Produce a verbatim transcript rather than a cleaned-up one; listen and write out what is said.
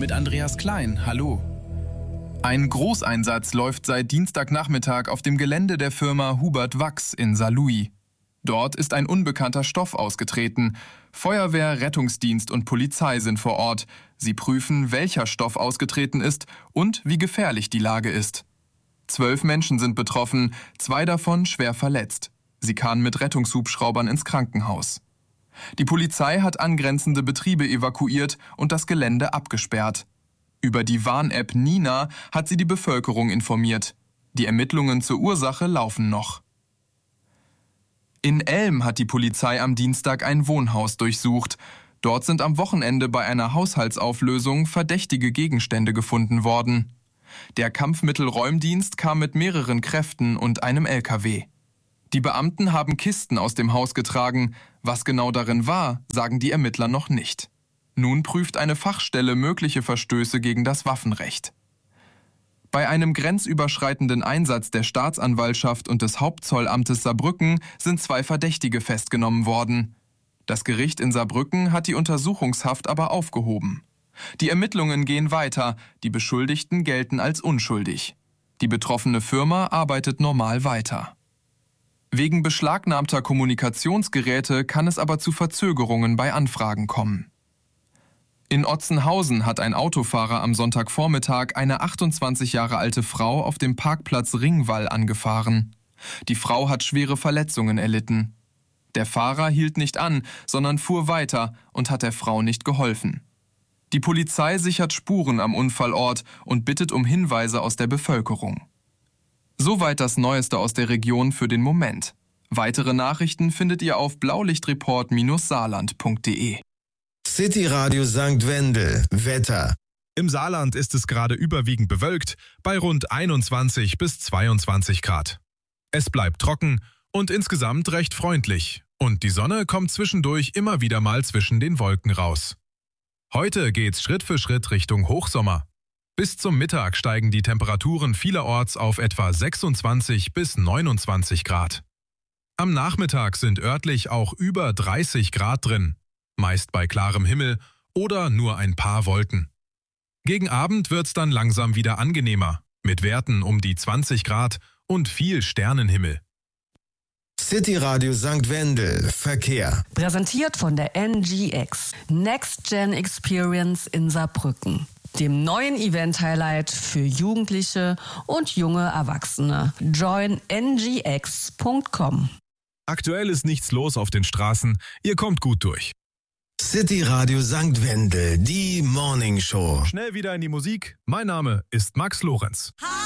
mit Andreas Klein. Hallo. Ein Großeinsatz läuft seit Dienstagnachmittag auf dem Gelände der Firma Hubert Wachs in Saarlouis. Dort ist ein unbekannter Stoff ausgetreten. Feuerwehr, Rettungsdienst und Polizei sind vor Ort. Sie prüfen, welcher Stoff ausgetreten ist und wie gefährlich die Lage ist. Zwölf Menschen sind betroffen, zwei davon schwer verletzt. Sie kamen mit Rettungshubschraubern ins Krankenhaus. Die Polizei hat angrenzende Betriebe evakuiert und das Gelände abgesperrt. Über die Warn-App Nina hat sie die Bevölkerung informiert. Die Ermittlungen zur Ursache laufen noch. In Elm hat die Polizei am Dienstag ein Wohnhaus durchsucht. Dort sind am Wochenende bei einer Haushaltsauflösung verdächtige Gegenstände gefunden worden. Der Kampfmittelräumdienst kam mit mehreren Kräften und einem L K W. Die Beamten haben Kisten aus dem Haus getragen. Was genau darin war, sagen die Ermittler noch nicht. Nun prüft eine Fachstelle mögliche Verstöße gegen das Waffenrecht. Bei einem grenzüberschreitenden Einsatz der Staatsanwaltschaft und des Hauptzollamtes Saarbrücken sind zwei Verdächtige festgenommen worden. Das Gericht in Saarbrücken hat die Untersuchungshaft aber aufgehoben. Die Ermittlungen gehen weiter, die Beschuldigten gelten als unschuldig. Die betroffene Firma arbeitet normal weiter. Wegen beschlagnahmter Kommunikationsgeräte kann es aber zu Verzögerungen bei Anfragen kommen. In Otzenhausen hat ein Autofahrer am Sonntagvormittag eine achtundzwanzig Jahre alte Frau auf dem Parkplatz Ringwall angefahren. Die Frau hat schwere Verletzungen erlitten. Der Fahrer hielt nicht an, sondern fuhr weiter und hat der Frau nicht geholfen. Die Polizei sichert Spuren am Unfallort und bittet um Hinweise aus der Bevölkerung. Soweit das Neueste aus der Region für den Moment. Weitere Nachrichten findet ihr auf blaulichtreport Bindestrich saarland Punkt de. City Radio Sankt Wendel. Wetter. Im Saarland ist es gerade überwiegend bewölkt, bei rund einundzwanzig bis zweiundzwanzig Grad. Es bleibt trocken und insgesamt recht freundlich. Und die Sonne kommt zwischendurch immer wieder mal zwischen den Wolken raus. Heute geht's Schritt für Schritt Richtung Hochsommer. Bis zum Mittag steigen die Temperaturen vielerorts auf etwa sechsundzwanzig bis neunundzwanzig Grad. Am Nachmittag sind örtlich auch über dreißig Grad drin. Meist bei klarem Himmel oder nur ein paar Wolken. Gegen Abend wird's dann langsam wieder angenehmer, mit Werten um die zwanzig Grad und viel Sternenhimmel. City Radio Sankt Wendel. Verkehr. Präsentiert von der N G X. Next Gen Experience in Saarbrücken. Dem neuen Event-Highlight für Jugendliche und junge Erwachsene. join n g x punkt com. Aktuell ist nichts los auf den Straßen, ihr kommt gut durch. City Radio Sankt Wendel, die Morning Show. Schnell wieder in die Musik. Mein Name ist Max Lorenz. Hi.